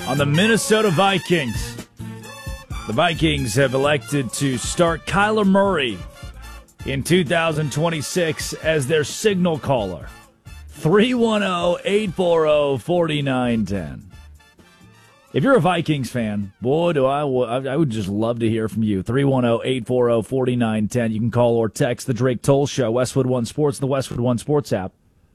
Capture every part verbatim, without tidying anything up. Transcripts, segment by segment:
on the Minnesota Vikings. The Vikings have elected to start Kyler Murray in two thousand twenty-six as their signal caller. three one zero, eight four zero, four nine one zero. If you're a Vikings fan, boy, do I, I would just love to hear from you. three one zero, eight four zero, four nine one zero. You can call or text the Drake Toll Show, Westwood One Sports, the Westwood One Sports app.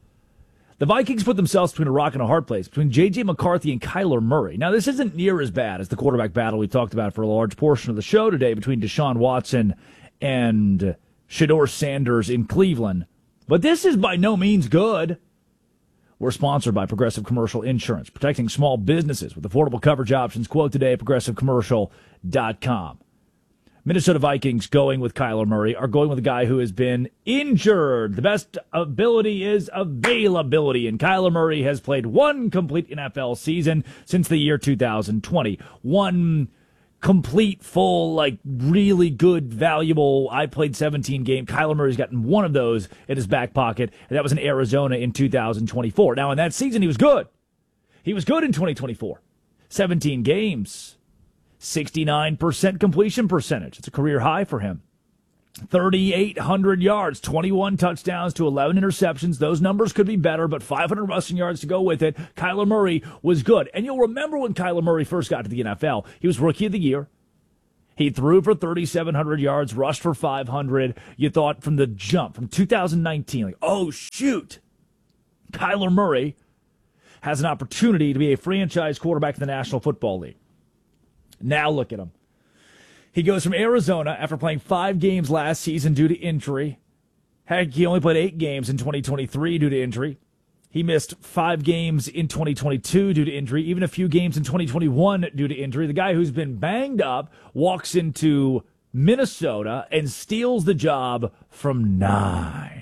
The Vikings put themselves between a rock and a hard place, between J J. McCarthy and Kyler Murray. Now, this isn't near as bad as the quarterback battle we talked about for a large portion of the show today between Deshaun Watson and Shedeur Sanders in Cleveland. But this is by no means good. We're sponsored by Progressive Commercial Insurance, protecting small businesses with affordable coverage options. Quote today at progressive commercial dot com. Minnesota Vikings going with Kyler Murray are going with a guy who has been injured. The best ability is availability, and Kyler Murray has played one complete N F L season since the year two thousand twenty. One complete, full, like, really good, valuable, I played seventeen game. Kyler Murray's gotten one of those in his back pocket, and that was in Arizona in two thousand twenty-four. Now, in that season, he was good. He was good in twenty twenty-four. seventeen games. sixty-nine percent completion percentage. It's a career high for him. thirty-eight hundred yards, twenty-one touchdowns to eleven interceptions. Those numbers could be better, but five hundred rushing yards to go with it. Kyler Murray was good. And you'll remember when Kyler Murray first got to the N F L, he was Rookie of the Year. He threw for thirty-seven hundred yards, rushed for five hundred. You thought from the jump, from two thousand nineteen, like, oh, shoot, Kyler Murray has an opportunity to be a franchise quarterback in the National Football League. Now look at him. He goes from Arizona after playing five games last season due to injury. Heck, he only played eight games in twenty twenty-three due to injury. He missed five games in twenty twenty-two due to injury, even a few games in twenty twenty-one due to injury. The guy who's been banged up walks into Minnesota and steals the job from nine.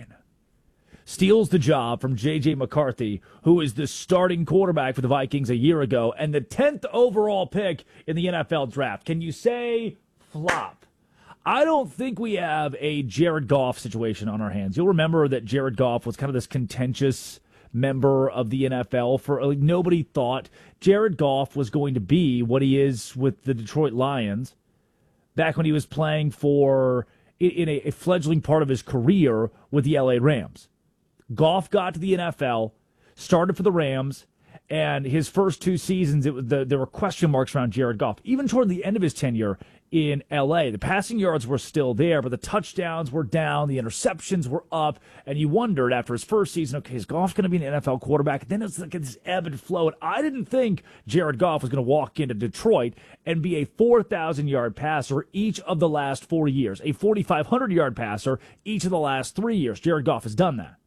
Steals the job from J J. McCarthy, who is the starting quarterback for the Vikings a year ago, and the tenth overall pick in the N F L draft. Can you say flop? I don't think we have a Jared Goff situation on our hands. You'll remember that Jared Goff was kind of this contentious member of the N F L. For like, nobody thought Jared Goff was going to be what he is with the Detroit Lions back when he was playing for in a, a fledgling part of his career with the L A Rams. Goff got to the N F L, started for the Rams, and his first two seasons, it was the, there were question marks around Jared Goff. Even toward the end of his tenure in L A, the passing yards were still there, but the touchdowns were down, the interceptions were up, and you wondered after his first season, okay, is Goff going to be an N F L quarterback? And then it's like this ebb and flow, and I didn't think Jared Goff was going to walk into Detroit and be a four thousand yard passer each of the last four years, a forty-five hundred yard passer each of the last three years. Jared Goff has done that.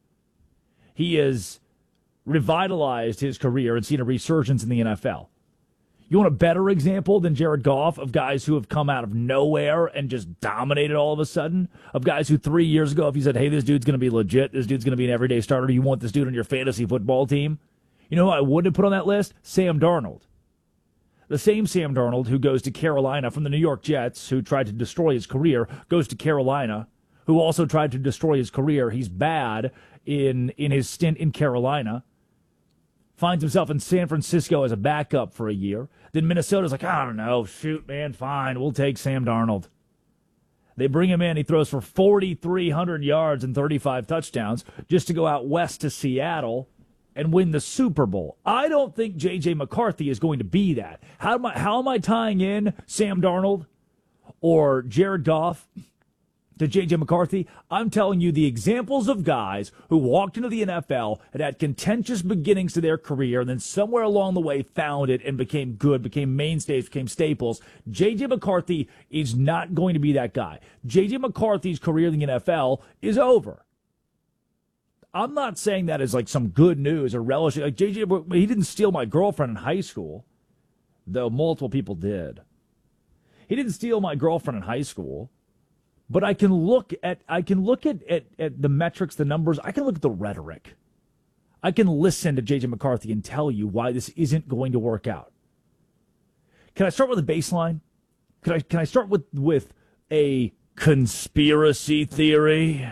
He has revitalized his career and seen a resurgence in the N F L. You want a better example than Jared Goff of guys who have come out of nowhere and just dominated all of a sudden? Of guys who three years ago, if you said, hey, this dude's going to be legit, this dude's going to be an everyday starter, you want this dude on your fantasy football team? You know who I wouldn't have put on that list? Sam Darnold. The same Sam Darnold who goes to Carolina from the New York Jets, who tried to destroy his career, goes to Carolina, who also tried to destroy his career. He's bad in in his stint in Carolina. Finds himself in San Francisco as a backup for a year. Then Minnesota's like, I don't know, shoot, man, fine, we'll take Sam Darnold. They bring him in. He throws for forty-three hundred yards and thirty-five touchdowns just to go out west to Seattle and win the Super Bowl. I don't think J J. McCarthy is going to be that. How am I, how am I tying in Sam Darnold or Jared Goff to J J. McCarthy? I'm telling you the examples of guys who walked into the N F L and had contentious beginnings to their career and then somewhere along the way found it and became good, became mainstays, became staples. J J. McCarthy is not going to be that guy. J J. McCarthy's career in the N F L is over. I'm not saying that as like some good news or relish. Like J J, he didn't steal my girlfriend in high school, though multiple people did. He didn't steal my girlfriend in high school. But I can look at I can look at, at, at the metrics, the numbers. I can look at the rhetoric. I can listen to J J. McCarthy and tell you why this isn't going to work out. Can I start with a baseline? Can I can I start with, with a conspiracy theory?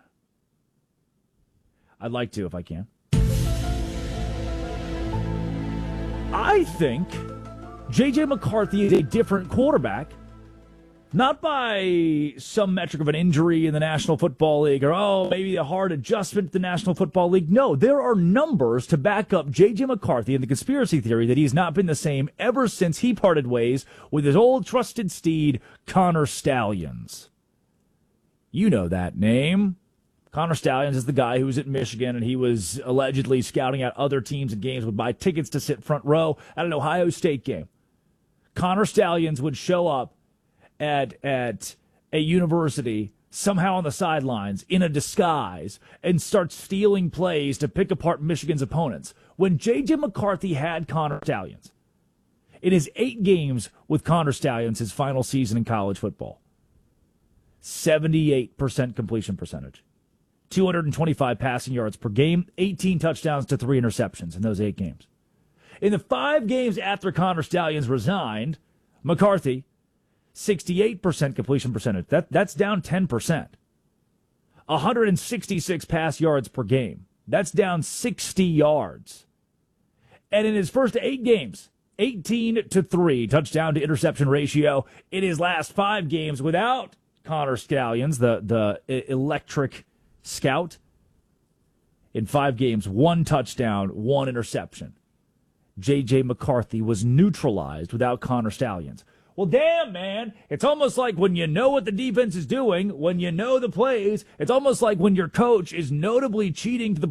I'd like to if I can. I think J J. McCarthy is a different quarterback. Not by some metric of an injury in the National Football League or, oh, maybe a hard adjustment to the National Football League. No, there are numbers to back up J J. McCarthy and the conspiracy theory that he's not been the same ever since he parted ways with his old trusted steed, Connor Stalions. You know that name. Connor Stalions is the guy who was at Michigan, and he was allegedly scouting out other teams and games, would buy tickets to sit front row at an Ohio State game. Connor Stalions would show up at at a university somehow on the sidelines in a disguise and start stealing plays to pick apart Michigan's opponents. When J J. McCarthy had Connor Stalions, in his eight games with Connor Stalions, his final season in college football, seventy-eight percent completion percentage, two hundred twenty-five passing yards per game, eighteen touchdowns to three interceptions in those eight games. In the five games after Connor Stalions resigned, McCarthy, sixty-eight percent completion percentage. That, that's down ten percent. one hundred sixty-six pass yards per game. That's down sixty yards. And in his first eight games, eighteen to three touchdown to interception ratio. In his last five games without Connor Stalions, the, the electric scout, in five games, one touchdown, one interception. J J. McCarthy was neutralized without Connor Stalions. Well, damn, man. It's almost like when you know what the defense is doing, when you know the plays, it's almost like when your coach is notably cheating to the